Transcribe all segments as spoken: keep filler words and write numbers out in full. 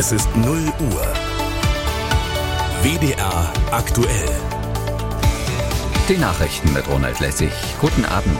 Es ist null Uhr. W D R aktuell. Die Nachrichten mit Ronald Lessig. Guten Abend.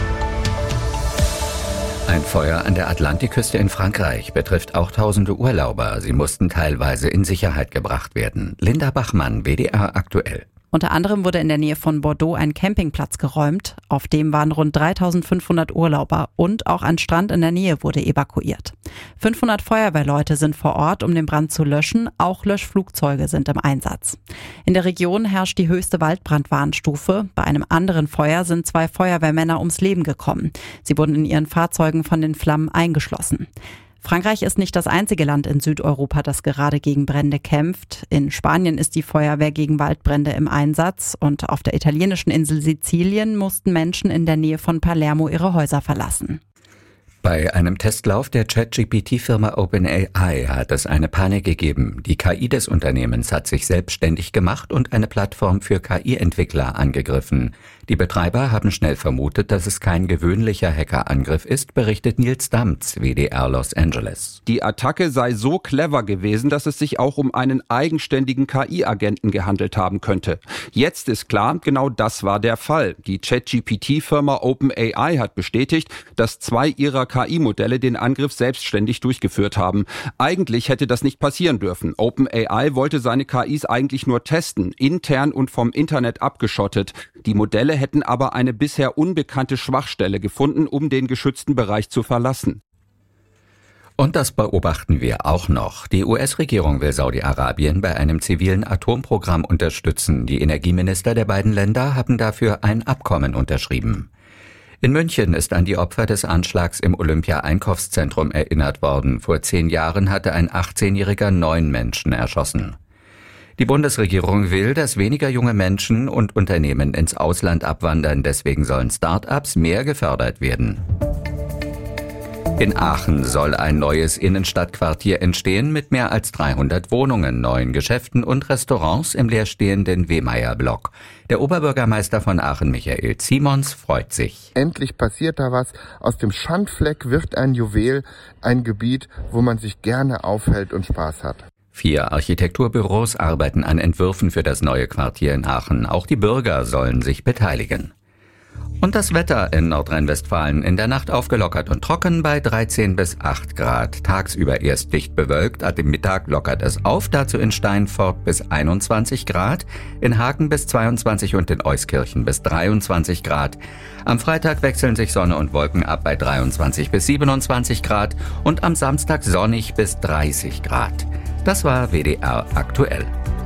Ein Feuer an der Atlantikküste in Frankreich betrifft auch tausende Urlauber. Sie mussten teilweise in Sicherheit gebracht werden. Linda Bachmann, W D R aktuell. Unter anderem wurde in der Nähe von Bordeaux ein Campingplatz geräumt. Auf dem waren rund dreitausendfünfhundert Urlauber und auch ein Strand in der Nähe wurde evakuiert. fünfhundert Feuerwehrleute sind vor Ort, um den Brand zu löschen. Auch Löschflugzeuge sind im Einsatz. In der Region herrscht die höchste Waldbrandwarnstufe. Bei einem anderen Feuer sind zwei Feuerwehrmänner ums Leben gekommen. Sie wurden in ihren Fahrzeugen von den Flammen eingeschlossen. Frankreich ist nicht das einzige Land in Südeuropa, das gerade gegen Brände kämpft. In Spanien ist die Feuerwehr gegen Waldbrände im Einsatz und auf der italienischen Insel Sizilien mussten Menschen in der Nähe von Palermo ihre Häuser verlassen. Bei einem Testlauf der Chat G P T-Firma OpenAI hat es eine Panik gegeben. Die K I des Unternehmens hat sich selbstständig gemacht und eine Plattform für K I-Entwickler angegriffen. Die Betreiber haben schnell vermutet, dass es kein gewöhnlicher Hackerangriff ist, berichtet Nils Damz, W D R Los Angeles. Die Attacke sei so clever gewesen, dass es sich auch um einen eigenständigen K I-Agenten gehandelt haben könnte. Jetzt ist klar, genau das war der Fall. Die Chat G P T-Firma OpenAI hat bestätigt, dass zwei ihrer K I-Modelle den Angriff selbstständig durchgeführt haben. Eigentlich hätte das nicht passieren dürfen. OpenAI wollte seine K Is eigentlich nur testen, intern und vom Internet abgeschottet. Die Modelle hätten aber eine bisher unbekannte Schwachstelle gefunden, um den geschützten Bereich zu verlassen. Und das beobachten wir auch noch. Die U S-Regierung will Saudi-Arabien bei einem zivilen Atomprogramm unterstützen. Die Energieminister der beiden Länder haben dafür ein Abkommen unterschrieben. In München ist an die Opfer des Anschlags im Olympia-Einkaufszentrum erinnert worden. Vor zehn Jahren hatte ein achtzehnjähriger neun Menschen erschossen. Die Bundesregierung will, dass weniger junge Menschen und Unternehmen ins Ausland abwandern. Deswegen sollen Start-ups mehr gefördert werden. In Aachen soll ein neues Innenstadtquartier entstehen mit mehr als dreihundert Wohnungen, neuen Geschäften und Restaurants im leerstehenden Wehmeyer-Block. Der Oberbürgermeister von Aachen, Michael Simons, freut sich. Endlich passiert da was. Aus dem Schandfleck wird ein Juwel, ein Gebiet, wo man sich gerne aufhält und Spaß hat. Vier Architekturbüros arbeiten an Entwürfen für das neue Quartier in Aachen. Auch die Bürger sollen sich beteiligen. Und das Wetter in Nordrhein-Westfalen: in der Nacht aufgelockert und trocken bei dreizehn bis acht Grad. Tagsüber erst dicht bewölkt, ab dem Mittag lockert es auf, dazu in Steinfort bis einundzwanzig Grad, in Hagen bis zweiundzwanzig und in Euskirchen bis dreiundzwanzig Grad. Am Freitag wechseln sich Sonne und Wolken ab bei dreiundzwanzig bis siebenundzwanzig Grad und am Samstag sonnig bis dreißig Grad. Das war W D R aktuell.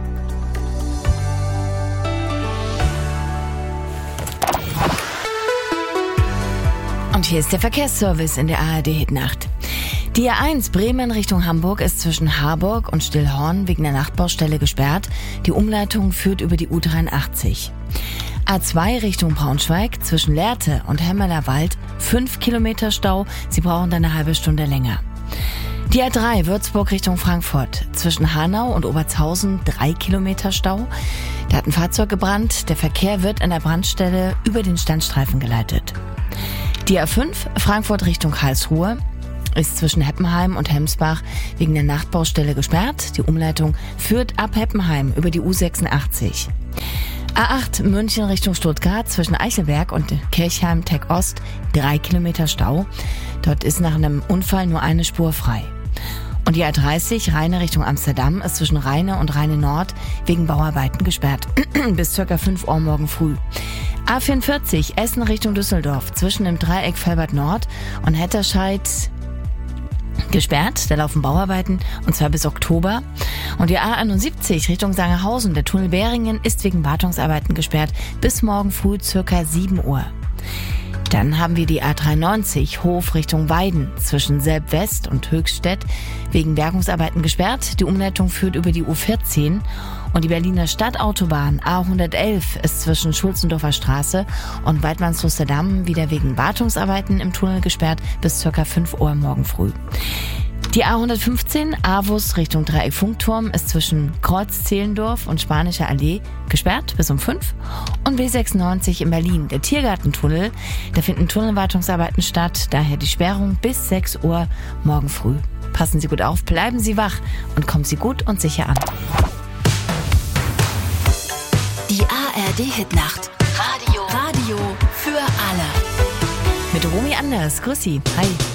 Und hier ist der Verkehrsservice in der A R D-Hitnacht. Die A eins Bremen Richtung Hamburg ist zwischen Harburg und Stillhorn wegen der Nachtbaustelle gesperrt. Die Umleitung führt über die U dreiundachtzig. A zwei Richtung Braunschweig zwischen Lehrte und Hemmerlerwald fünf Kilometer Stau. Sie brauchen dann eine halbe Stunde länger. Die A drei Würzburg Richtung Frankfurt zwischen Hanau und Obertshausen drei Kilometer Stau. Da hat ein Fahrzeug gebrannt. Der Verkehr wird an der Brandstelle über den Standstreifen geleitet. Die A fünf Frankfurt Richtung Karlsruhe ist zwischen Heppenheim und Hemsbach wegen der Nachtbaustelle gesperrt. Die Umleitung führt ab Heppenheim über die U sechsundachtzig. A acht München Richtung Stuttgart zwischen Eichelberg und Kirchheim-Tech Ost drei Kilometer Stau. Dort ist nach einem Unfall nur eine Spur frei. Und die A dreißig Rheine Richtung Amsterdam ist zwischen Rheine und Rheine Nord wegen Bauarbeiten gesperrt. Bis circa fünf Uhr morgen früh. A vierundvierzig Essen Richtung Düsseldorf zwischen dem Dreieck Felbert Nord und Hetterscheid gesperrt. Da laufen Bauarbeiten und zwar bis Oktober. Und die A einundsiebzig Richtung Sangerhausen, der Tunnel Beringen, ist wegen Wartungsarbeiten gesperrt bis morgen früh circa sieben Uhr. Dann haben wir die A dreiundneunzig Hof Richtung Weiden zwischen Selb West und Höchststedt wegen Bergungsarbeiten gesperrt. Die Umleitung führt über die U vierzehn. Und die Berliner Stadtautobahn A hundertelf ist zwischen Schulzendorfer Straße und Weidmannslusterdamm wieder wegen Wartungsarbeiten im Tunnel gesperrt bis ca. fünf Uhr morgen früh. Die A hundertfünfzehn Avus Richtung Dreieck Funkturm ist zwischen Kreuz-Zehlendorf und Spanischer Allee gesperrt bis um fünf. Und B sechsundneunzig in Berlin, der Tiergartentunnel, da finden Tunnelwartungsarbeiten statt, daher die Sperrung bis sechs Uhr morgen früh. Passen Sie gut auf, bleiben Sie wach und kommen Sie gut und sicher an. Die A R D-Hitnacht. Radio. Radio für alle. Mit Romy Anders. Grüß Sie. Hi.